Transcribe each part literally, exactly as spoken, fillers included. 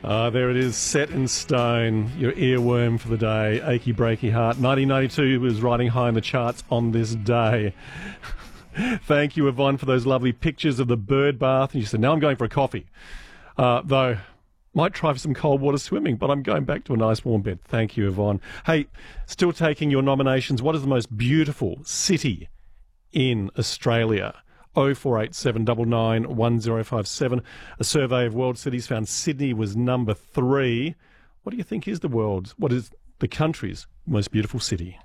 Ah, there it is, set in stone, your earworm for the day, Achy Breaky Heart. nineteen ninety-two was riding high in the charts on this day. Thank you, Yvonne, for those lovely pictures of the bird bath. And you said, now I'm going for a coffee. Uh, though, might try for some cold water swimming, but I'm going back to a nice warm bed. Thank you, Yvonne. Hey, still taking your nominations. What is the most beautiful city in Australia? oh four eight seven nine nine one oh five seven. A survey of world cities found Sydney was number three. What do you think is the world's, what is the country's most beautiful city?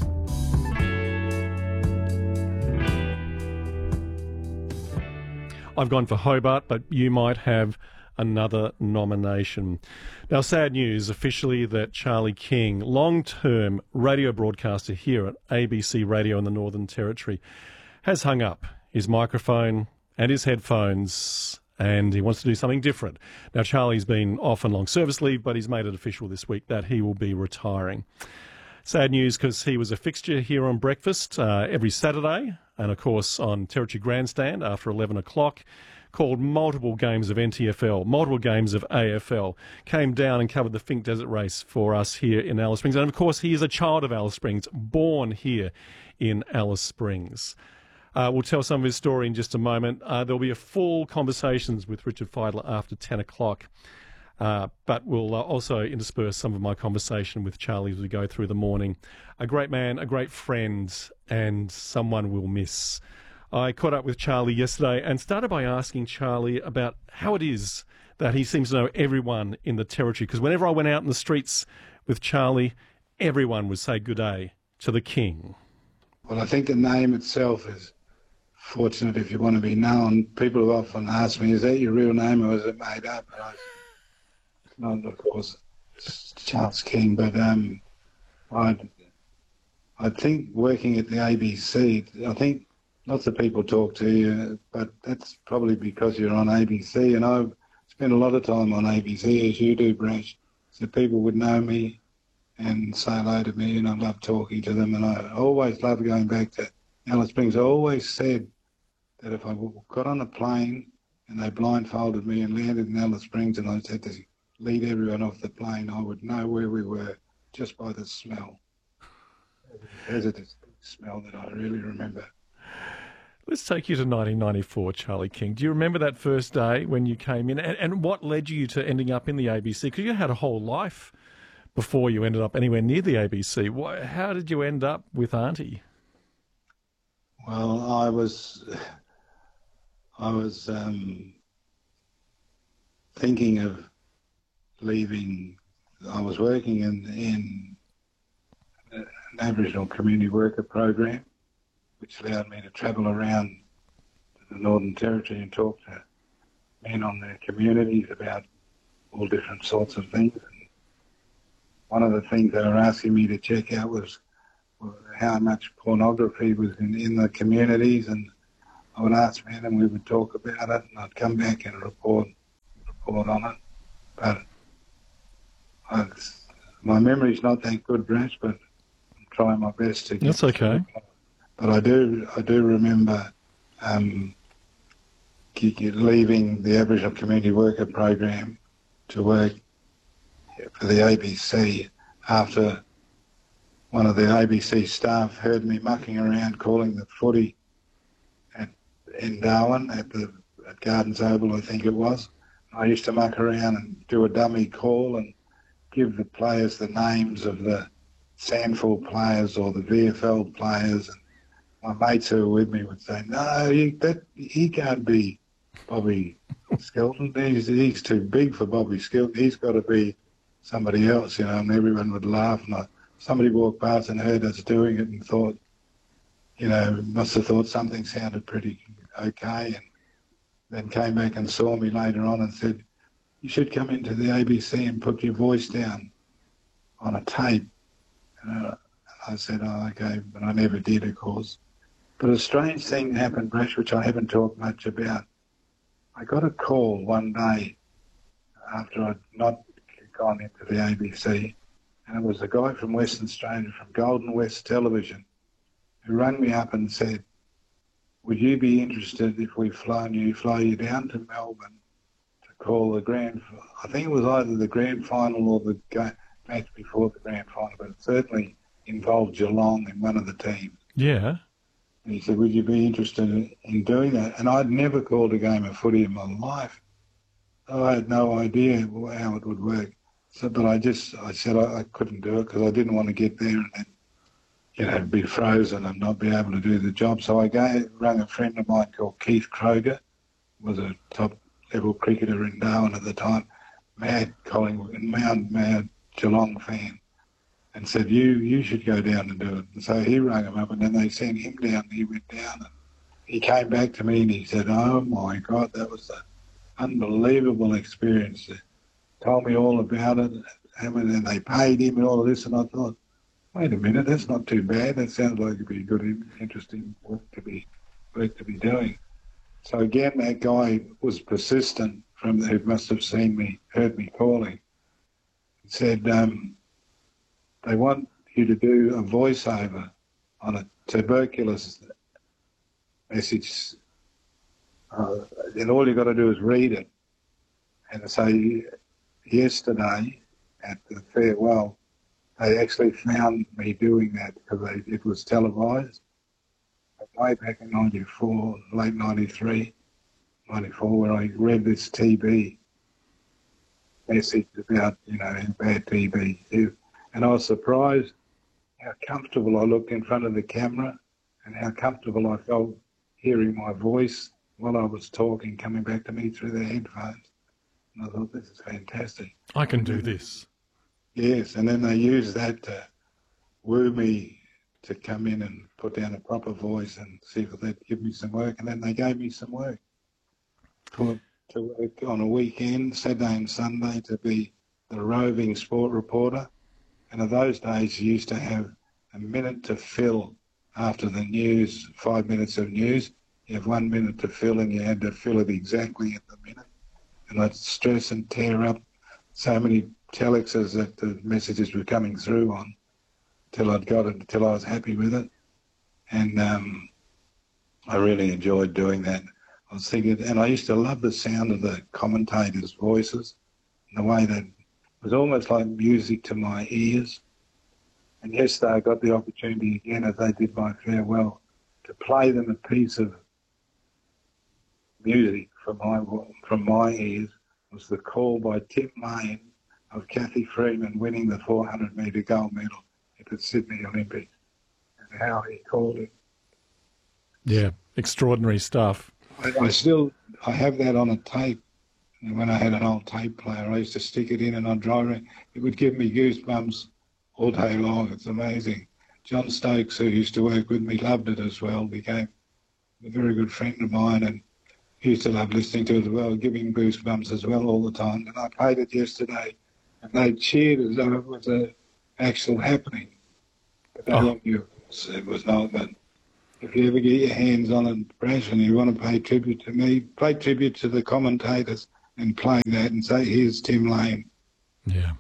I've gone for Hobart, but you might have another nomination. Now, sad news officially that Charlie King, long-term radio broadcaster here at A B C Radio in the Northern Territory, has hung up his microphone and his headphones, and he wants to do something different. Now, Charlie's been off on long service leave, but he's made it official this week that he will be retiring. Sad news because he was a fixture here on Breakfast uh, every Saturday, and of course on Territory Grandstand after eleven o'clock, called multiple games of N T F L, multiple games of A F L, came down and covered the Finke Desert Race for us here in Alice Springs. And of course, he is a child of Alice Springs, born here in Alice Springs. Uh, we'll tell some of his story in just a moment. Uh, there'll be a full conversations with Richard Feidler after ten o'clock. Uh, but we'll uh, also intersperse some of my conversation with Charlie as we go through the morning. A great man, a great friend, and someone we'll miss. I caught up with Charlie yesterday and started by asking Charlie about how it is that he seems to know everyone in the Territory. Because whenever I went out in the streets with Charlie, everyone would say good day to the King. Well, I think the name itself is fortunate if you want to be known. People have often asked me, is that your real name or is it made up? And I, it's not, of course, it's Charles King, but um, I I think working at the A B C, I think lots of people talk to you, but that's probably because you're on A B C, and I've spent a lot of time on A B C, as you do, Brash, so people would know me and say hello to me, and I love talking to them, and I always love going back to Alice Springs. I always said that if I got on a plane and they blindfolded me and landed in Alice Springs and I had to lead everyone off the plane, I would know where we were just by the smell. There's a distinct smell that I really remember. Let's take you to nineteen ninety-four, Charlie King. Do you remember that first day when you came in? And, and what led you to ending up in the A B C? Because you had a whole life before you ended up anywhere near the A B C. How did you end up with Auntie? Well, I was, I was um, thinking of leaving. I was working in, in an Aboriginal community worker program, which allowed me to travel around the Northern Territory and talk to men on their communities about all different sorts of things. And one of the things they were asking me to check out was how much pornography was in, in the communities, and I would ask men and we would talk about it, and I'd come back and report report on it. But I, my memory's not that good, Brash, but I'm trying my best to get That's okay. it. But I do I do remember um, leaving the Aboriginal Community Worker Program to work for the A B C after one of the A B C staff heard me mucking around calling the footy at, in Darwin at the at Gardens Oval, I think it was. I used to muck around and do a dummy call and give the players the names of the Sandford players or the V F L players. And my mates who were with me would say, no, he, that, he can't be Bobby Skelton. He's, he's too big for Bobby Skelton. He's got to be somebody else, you know, and everyone would laugh. And I, somebody walked past and heard us doing it and thought, you know, must have thought something sounded pretty okay, and then came back and saw me later on and said, you should come into the A B C and put your voice down on a tape. And I said, oh, okay, but I never did, of course. But a strange thing happened, Brash, which I haven't talked much about. I got a call one day after I'd not gone into the A B C, and it was a guy from Western Australia, from Golden West Television, who rang me up and said, would you be interested if we fly you, fly you down to Melbourne to call the grand. I think it was either the grand final or the ga- match before the grand final, but it certainly involved Geelong in one of the teams. Yeah. And he said, "Would you be interested in, in doing that?" And I'd never called a game of footy in my life. I had no idea how it would work. So, but I just, I said I, I couldn't do it because I didn't want to get there and then, you know, be frozen and not be able to do the job. So I gave, rang a friend of mine called Keith Kroger, was a top level cricketer in Darwin at the time, mad Collingwood, mad, mad Geelong fan, and said, you you should go down and do it. And so he rang him up and then they sent him down and he went down and he came back to me and he said, "Oh my God, that was an unbelievable experience." They told me all about it and then they paid him and all of this and I thought, wait a minute, that's not too bad. That sounds like it'd be good, interesting work to be work to be doing. So again, that guy was persistent from who must have seen me, heard me calling. He said, um, they want you to do a voiceover on a tuberculosis message. Uh, and all you've got to do is read it. And so yesterday at the farewell, they actually found me doing that because they, it was televised. Way back in ninety-four, late ninety-three, ninety-four, where I read this T B message about, you know, bad T B. And I was surprised how comfortable I looked in front of the camera and how comfortable I felt hearing my voice while I was talking coming back to me through the headphones. And I thought, this is fantastic. I can do this. Yes, and then they used that to woo me to come in and put down a proper voice and see if they'd give me some work. And then they gave me some work to, to work on a weekend, Saturday and Sunday, to be the roving sport reporter. And in those days, you used to have a minute to fill after the news, five minutes of news. You have one minute to fill and you had to fill it exactly in the minute. And I'd stress and tear up so many telexes that the messages were coming through on till I'd got it, till I was happy with it. And um, I really enjoyed doing that. I was thinking, and I used to love the sound of the commentators' voices, the way that it was almost like music to my ears. And yesterday I got the opportunity again, as they did my farewell, to play them a piece of music from my from my ears. It was the call by Tim Lane of Kathy Freeman winning the four hundred metre gold medal at the Sydney Olympics, and how he called it. Yeah, extraordinary stuff. I, I still, I have that on a tape. And when I had an old tape player, I used to stick it in and I'd drive it. It would give me goosebumps all day long. It's amazing. John Stokes, who used to work with me, loved it as well, became a very good friend of mine, and he used to love listening to it as well, giving goosebumps as well all the time. And I played it yesterday, and they cheered as though it was an actual happening. But they oh. knew it was not. But if you ever get your hands on it, Brash, and you want to pay tribute to me, pay tribute to the commentators and play that and say, here's Tim Lane. Yeah.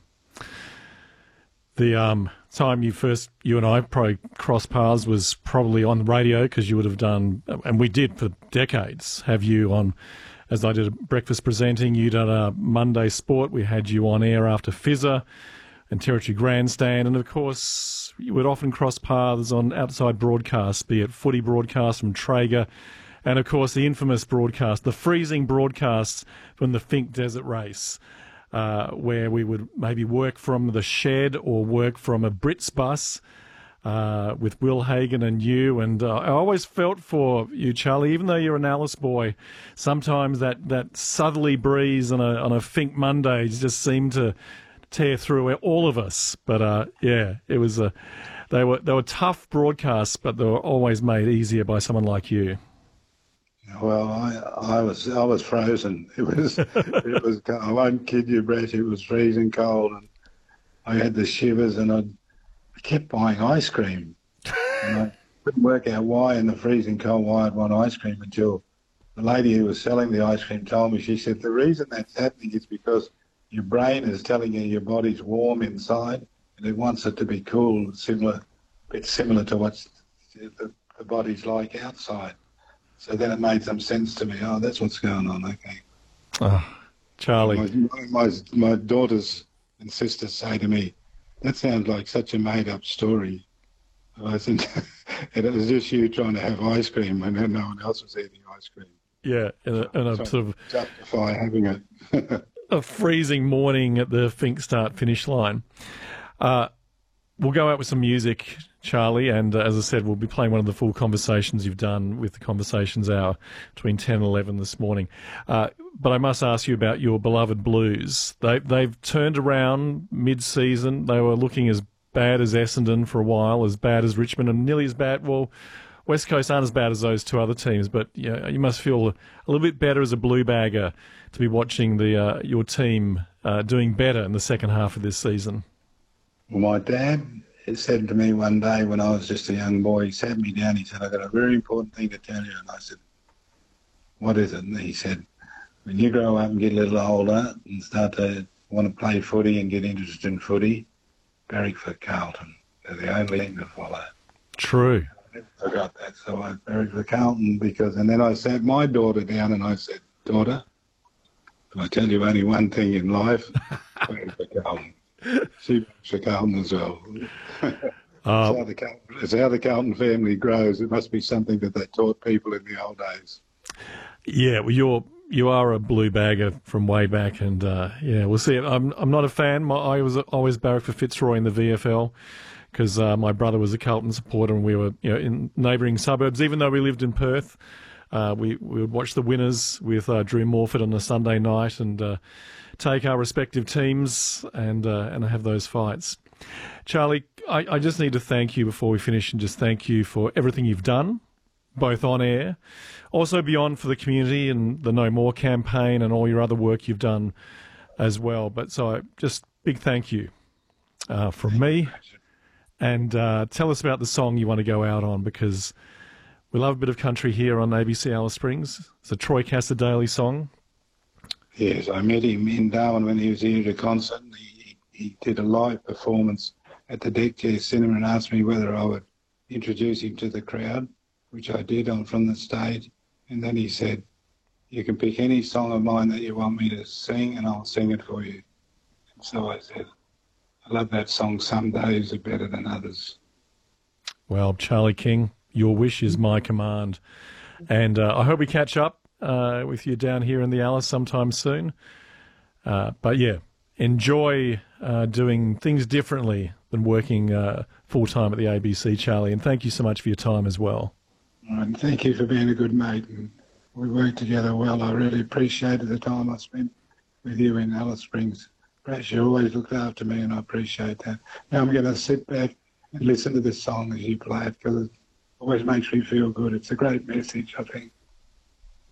The um, time you first, you and I probably crossed paths was probably on the radio, because you would have done, and we did for decades, have you on, as I did breakfast presenting, you did a Monday Sport, we had you on air after Fizzer and Territory Grandstand, and of course you would often cross paths on outside broadcasts, be it footy broadcasts from Traeger, and of course the infamous broadcast, the freezing broadcasts from the Finke Desert Race. Uh, where we would maybe work from the shed or work from a Brits bus uh, with Will Hagan and you. And uh, I always felt for you, Charlie, even though you're an Alice boy, sometimes that, that southerly breeze on a on a Finke Monday just seemed to tear through all of us. But uh, yeah, it was a they were they were tough broadcasts, but they were always made easier by someone like you. Well, I, I was I was frozen. It was it was. I won't kid you, Brett. It was freezing cold, and I had the shivers, and I'd, I kept buying ice cream. And I couldn't work out why in the freezing cold why I'd want ice cream until the lady who was selling the ice cream told me. She said the reason that's happening is because your brain is telling you your body's warm inside, and it wants it to be cool, similar, a bit similar to what the, the body's like outside. So then it made some sense to me. Oh, that's what's going on. Okay. Oh, Charlie. My, my, my daughters and sisters say to me, that sounds like such a made-up story. I said, it was just you trying to have ice cream when no one else was eating ice cream. Yeah, and a, and a So sort of justify having it. a freezing morning at the Fink start finish line. Uh, we'll go out with some music, Charlie, and uh, as I said, we'll be playing one of the full conversations you've done with the Conversations Hour between ten and eleven this morning. Uh, but I must ask you about your beloved Blues. They, they've turned around mid-season. They were looking as bad as Essendon for a while, as bad as Richmond, and nearly as bad. Well, West Coast aren't as bad as those two other teams, but you know, you must feel a little bit better as a blue bagger to be watching the uh, your team uh, doing better in the second half of this season. Well, my dad said to me one day when I was just a young boy, he sat me down, he said, I've got a very important thing to tell you. And I said, what is it? And he said, when you grow up and get a little older and start to want to play footy and get interested in footy, barrack for Carlton. They're the only thing to follow. True. I never forgot that, so I barracked for Carlton because, and then I sat my daughter down and I said, daughter, if I tell you only one thing in life, barrack for Carlton. She barracks for Carlton as well. Uh, it's, how the Carlton, it's how the Carlton family grows. It must be something that they taught people in the old days. Yeah, well, you're you are a blue bagger from way back, and uh, yeah, we'll see. I'm I'm not a fan. My, I was always barracked for Fitzroy in the V F L because uh, my brother was a Carlton supporter, and we were you know in neighbouring suburbs. Even though we lived in Perth, uh, we we would watch the Winners with uh, Drew Morford on a Sunday night and uh, take our respective teams and uh, and have those fights. Charlie, I, I just need to thank you before we finish, and just thank you for everything you've done, both on air, also beyond for the community and the No More campaign and all your other work you've done as well. But so just big thank you uh, from me. And uh, tell us about the song you want to go out on, because we love a bit of country here on A B C Alice Springs. It's a Troy Cassar-Daley song. Yes, I met him in Darwin when he was here at a concert. He, he did a live performance at the Deck Chair Cinema and asked me whether I would introduce him to the crowd, which I did on from the stage. And then he said, you can pick any song of mine that you want me to sing and I'll sing it for you. And so I said, I love that song, Some Days Are Better Than Others. Well, Charlie King, your wish is my command. And uh, I hope we catch up uh, with you down here in the Alice sometime soon. Uh, but yeah, enjoy uh, doing things differently than working uh, full-time at the A B C, Charlie. And thank you so much for your time as well. All right, and thank you for being a good mate. And we worked together well. I really appreciated the time I spent with you in Alice Springs. Perhaps you always looked after me, and I appreciate that. Now I'm going to sit back and listen to this song as you play it, because it always makes me feel good. It's a great message, I think.